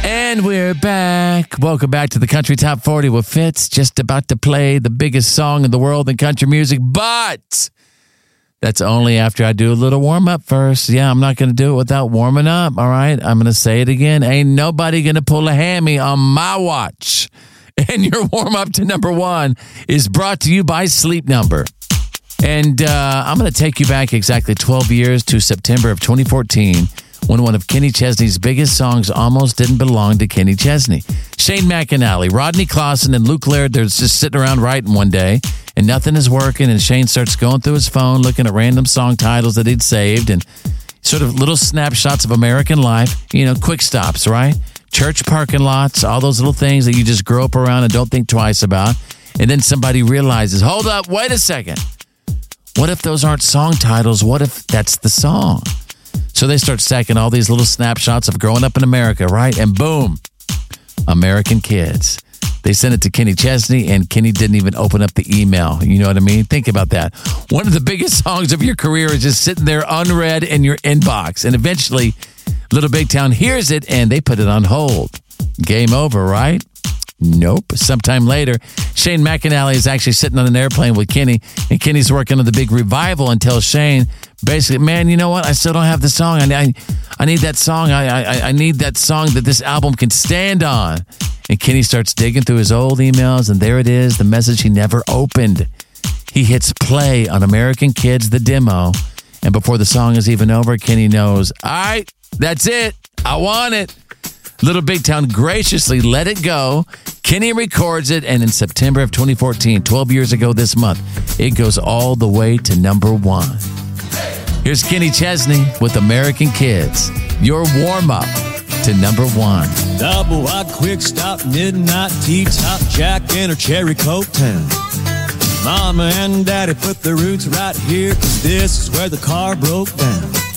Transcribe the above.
And we're back. Welcome back to the Country Top 40 with Fitz. Just about to play the biggest song in the world in country music, but that's only after I do a little warm-up first. Yeah, I'm not going to do it without warming up, all right? I'm going to say it again. Ain't nobody going to pull a hammy on my watch. And your warm-up to number one is brought to you by Sleep Number. And I'm going to take you back exactly 12 years to September of 2014, when one of Kenny Chesney's biggest songs almost didn't belong to Kenny Chesney. Shane McAnally, Rodney Clausen, and Luke Laird, they're just sitting around writing one day, and nothing is working, and Shane starts going through his phone, looking at random song titles that he'd saved, and sort of little snapshots of American life, quick stops, right? Church parking lots, all those little things that you just grow up around and don't think twice about. And then somebody realizes, hold up, wait a second. What if those aren't song titles? What if that's the song? So they start stacking all these little snapshots of growing up in America, right? And boom, American Kids. They sent it to Kenny Chesney, and Kenny didn't even open up the email. You know what I mean? Think about that. One of the biggest songs of your career is just sitting there unread in your inbox. And eventually, Little Big Town hears it, and they put it on hold. Game over, right? Nope. Sometime later, Shane McAnally is actually sitting on an airplane with Kenny, and Kenny's working on the big revival and tells Shane, basically, man, you know what? I still don't have the song. I need that song. I need that song that this album can stand on. And Kenny starts digging through his old emails, and there it is, the message he never opened. He hits play on American Kids, the demo, and before the song is even over, Kenny knows, all right, that's it. I want it. Little Big Town graciously let it go. Kenny records it, and in September of 2014, 12 years ago this month, it goes all the way to number one. Here's Kenny Chesney with American Kids, your warm-up to number one. Double wide quick stop, midnight T-top, Jack in her cherry coke town. Mama and Daddy put the roots right here, 'cause this is where the car broke down.